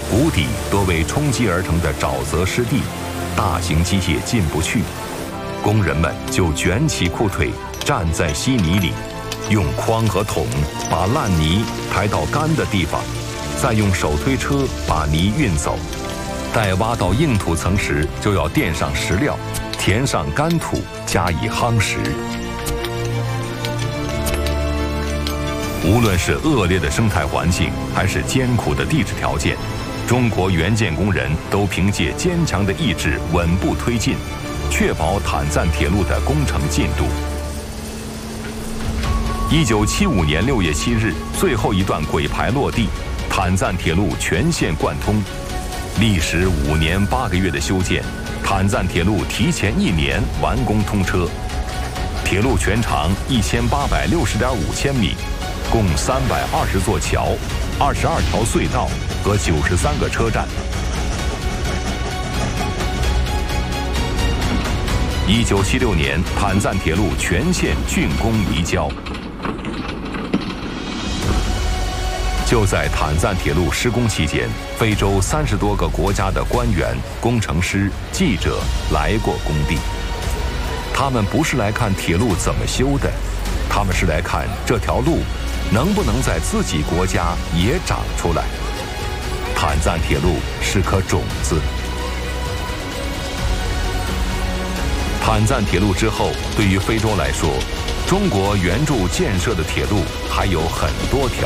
谷底多为冲击而成的沼泽湿地，大型机械进不去，工人们就卷起裤腿站在稀泥里，用筐和桶把烂泥抬到干的地方，再用手推车把泥运走。待挖到硬土层时，就要垫上石料，填上干土，加以夯实。无论是恶劣的生态环境，还是艰苦的地质条件，中国援建工人都凭借坚强的意志稳步推进，确保坦赞铁路的工程进度。1975年6月7日，最后一段轨排落地，坦赞铁路全线贯通。历时5年8个月的修建，坦赞铁路提前1年完工通车。铁路全长1860.5千米，共320座桥、22条隧道和93个车站。1976年，坦赞铁路全线竣工移交。就在坦赞铁路施工期间，非洲30多个国家的官员、工程师、记者来过工地。他们不是来看铁路怎么修的，他们是来看这条路能不能在自己国家也长出来。坦赞铁路是颗种子。坦赞铁路之后，对于非洲来说，中国援助建设的铁路还有很多条。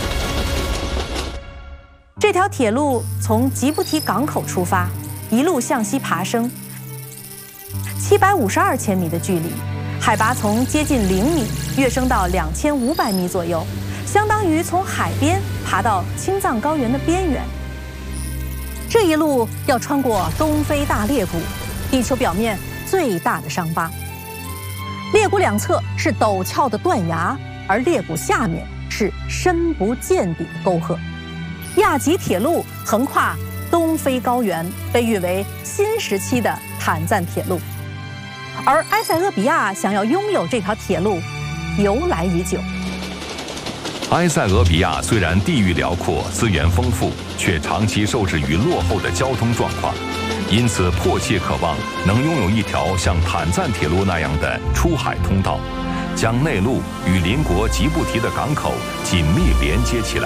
这条铁路从吉布提港口出发，一路向西爬升，752千米的距离，海拔从接近0米跃升到2500米左右，相当于从海边爬到青藏高原的边缘。这一路要穿过东非大裂谷，地球表面最大的伤疤。裂谷两侧是陡峭的断崖，而裂谷下面是深不见底的沟壑。亚吉铁路横跨东非高原，被誉为新时期的坦赞铁路。而埃塞俄比亚想要拥有这条铁路，由来已久。 埃塞俄比亚虽然地域辽阔、资源丰富，却长期受制于落后的交通状况，因此迫切渴望能拥有一条像坦赞铁路那样的出海通道，将内陆与邻国吉布提的港口紧密连接起来。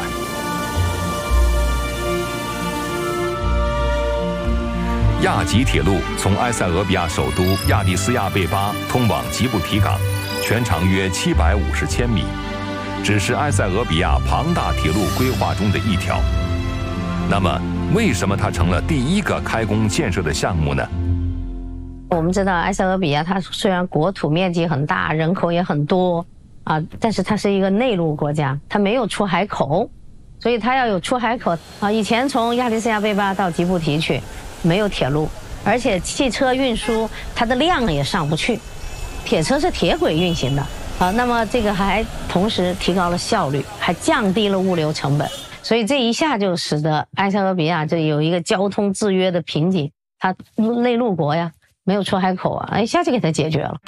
亚吉铁路从埃塞俄比亚首都亚的斯亚贝巴通往吉布提港，全长约750千米，只是埃塞俄比亚庞大铁路规划中的一条。那么，为什么它成了第一个开工建设的项目呢？ 我们知道，埃塞俄比亚它虽然国土面积很大，人口也很多但是它是一个内陆国家，它没有出海口，所以它要有出海口以前从亚的斯亚贝巴到吉布提去，没有铁路，而且汽车运输它的量也上不去，铁车是铁轨运行的那么这个还同时提高了效率，还降低了物流成本，所以这一下就使得埃塞俄比亚这有一个交通制约的瓶颈，它内陆国呀，没有出海口一下就给它解决了。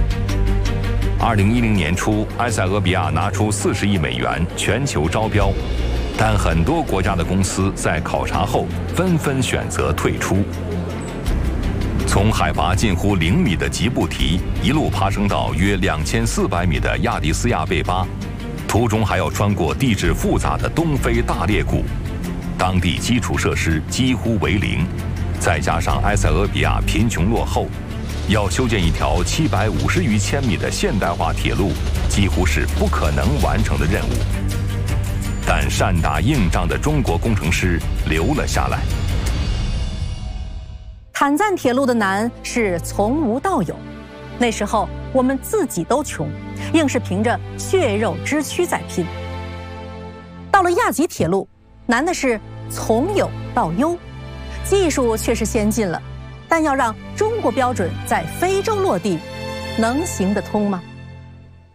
2010年初，埃塞俄比亚拿出40亿美元全球招标，但很多国家的公司在考察后纷纷选择退出。从海拔近乎0米的吉布提一路爬升到约2400米的亚的斯亚贝巴，途中还要穿过地质复杂的东非大裂谷，当地基础设施几乎为零，再加上埃塞俄比亚贫穷落后，要修建一条750余千米的现代化铁路，几乎是不可能完成的任务。但善打硬仗的中国工程师留了下来。 坦赞铁路的难是从无到有，那时候我们自己都穷，硬是凭着血肉之躯在拼。到了亚吉铁路，难的是从有到优，技术确实先进了，但要让中国标准在非洲落地，能行得通吗？